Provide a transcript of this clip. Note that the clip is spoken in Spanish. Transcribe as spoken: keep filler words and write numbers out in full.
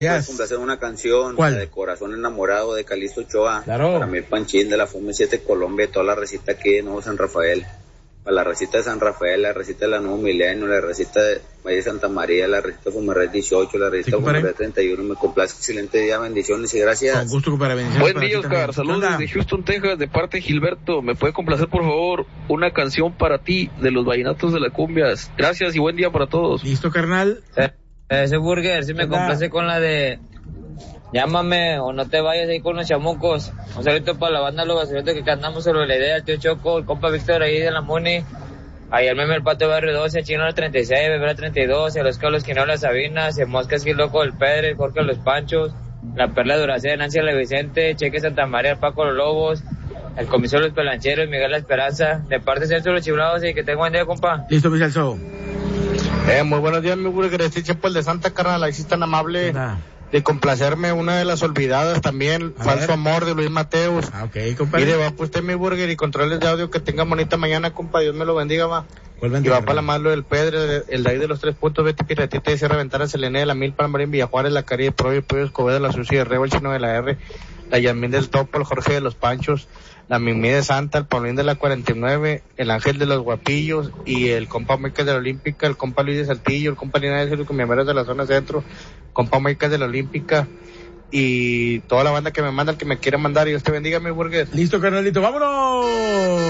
Puedes complacer una canción. ¿Cuál? La de Corazón Enamorado de Calixto Ochoa. Claro. Para mí Panchín de la Fume siete Colombia, toda la recita aquí de Nuevo San Rafael. Para la recita de San Rafael, la recita de la Nuevo Milenio, la recita de Valle Santa María, la recita de Fumerred dieciocho, la recita de Fumerred treinta y uno. Me complace, excelente día, bendiciones y gracias. Con gusto, para bendiciones. Buen día, Oscar. Saludos desde Houston, Texas, de parte de Gilberto. ¿Me puede complacer, por favor, una canción para ti de los vallenatos de la cumbias? Gracias y buen día para todos. Listo, carnal. Eh, ese burger, sí me complace con la de Llámame o no te vayas ahí con los chamucos. Un saludo para la banda Los Basuretos que cantamos sobre la idea, el tío Choco, el compa Víctor ahí de la Muni. Ahí el meme el Pato Barrio doce, Chino la treinta y seis, Bebé treinta y dos, el Oscar Los Quinoa, la Sabina, Se Moscas y Loco el Pedro, el Jorge Los Panchos, la Perla Duracé, Nancy La Vicente, Cheque Santa María, el Paco Los Lobos, el Comisor Los Pelancheros, Miguel La Esperanza, de parte de Celso Los Chiblados y que tenga buen día, compa. Listo, mi Celso. Eh, muy buenos días, mi burger, este Chepo, el de Santa Carnal, ahí sí tan amable Nah. de complacerme una de las olvidadas también, A Falso ver. Amor de Luis Mateos. Ah, ok, compadre. Mire, va pues usted mi burger y controles de audio, que tenga bonita mañana, compa, Dios me lo bendiga, va. ¿Cuál Y bendiga, va para la más lo del Pedro, el de ahí de los tres puntos, Betty Piratita de Sierra Ventana, Selene de la Mil, Palmarín, Villajuárez, La Cari de Pro, el Pollo Escobedo, la Sucia de Rebo, el Chino de la R, la Yasmín del Topo, el Jorge de los Panchos, la Mimi de Santa, el Paulín de la cuarenta y nueve, el Ángel de los Guapillos y el compa Micas de la Olímpica, el compa Luis de Saltillo, el compa Linares de los Comiameros de la zona centro, compa Micas de la Olímpica y toda la banda que me manda, el que me quiera mandar, y Dios te bendiga, mi burgués. Listo, carnalito, vámonos.